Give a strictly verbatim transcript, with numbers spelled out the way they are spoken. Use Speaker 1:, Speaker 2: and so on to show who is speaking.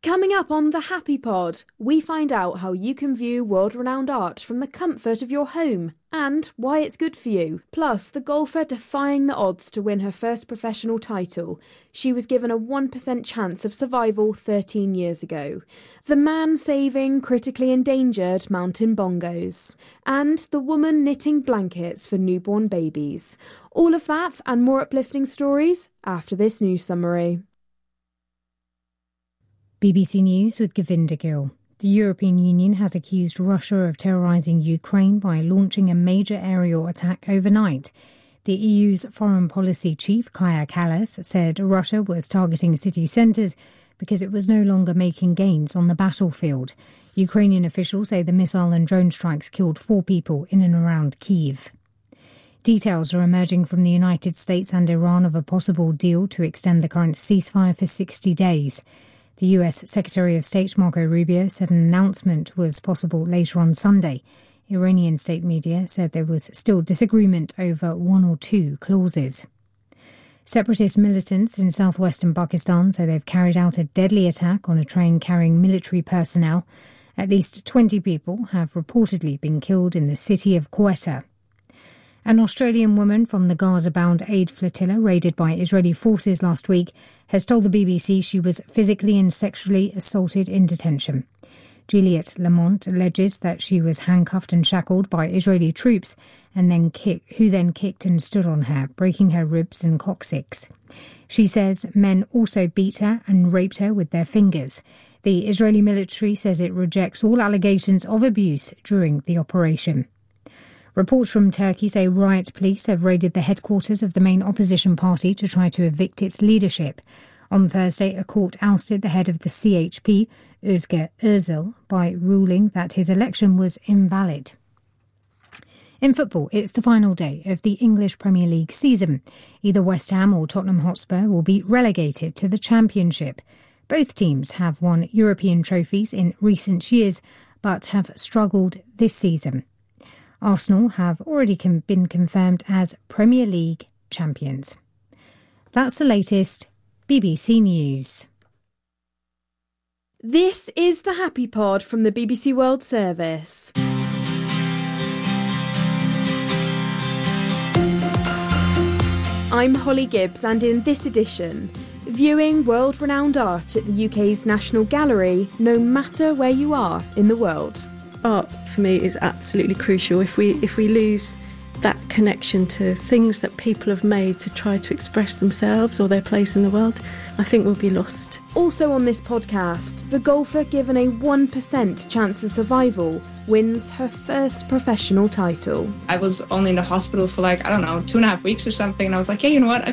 Speaker 1: Coming up on The Happy Pod, we find out how you can view world-renowned art from the comfort of your home and why it's good for you. Plus, the golfer defying the odds to win her first professional title. She was given a one percent chance of survival thirteen years ago. The man saving critically endangered mountain bongos. And the woman knitting blankets for newborn babies. All of that and more uplifting stories after this news summary.
Speaker 2: B B C News with Govinda Gill. The European Union has accused Russia of terrorising Ukraine by launching a major aerial attack overnight. The E U's foreign policy chief, Kaja Kallas, said Russia was targeting city centres because it was no longer making gains on the battlefield. Ukrainian officials say the missile and drone strikes killed four people in and around Kyiv. Details are emerging from the United States and Iran of a possible deal to extend the current ceasefire for sixty days. The U S Secretary of State Marco Rubio said an announcement was possible later on Sunday. Iranian state media said there was still disagreement over one or two clauses. Separatist militants in southwestern Pakistan say they've carried out a deadly attack on a train carrying military personnel. At least twenty people have reportedly been killed in the city of Quetta. An Australian woman from the Gaza-bound aid flotilla raided by Israeli forces last week has told the B B C she was physically and sexually assaulted in detention. Juliette Lamont alleges that she was handcuffed and shackled by Israeli troops and then kick, who then kicked and stood on her, breaking her ribs and coccyx. She says men also beat her and raped her with their fingers. The Israeli military says it rejects all allegations of abuse during the operation. Reports from Turkey say riot police have raided the headquarters of the main opposition party to try to evict its leadership. On Thursday, a court ousted the head of the C H P, Özgür Özal, by ruling that his election was invalid. In football, it's the final day of the English Premier League season. Either West Ham or Tottenham Hotspur will be relegated to the Championship. Both teams have won European trophies in recent years, but have struggled this season. Arsenal have already com- been confirmed as Premier League champions. That's the latest B B C News.
Speaker 1: This is the Happy Pod from the B B C World Service. I'm Holly Gibbs, and in this edition, viewing world-renowned art at the U K's National Gallery, no matter where you are in the world.
Speaker 3: Art for me is absolutely crucial. If we if we lose that connection to things that people have made to try to express themselves or their place in the world, I think we'll be lost.
Speaker 1: Also on this podcast, the golfer given a one percent chance of survival wins her first professional title.
Speaker 4: I was only in the hospital for like, I don't know, two and a half weeks or something, and I was like, hey, you know what, I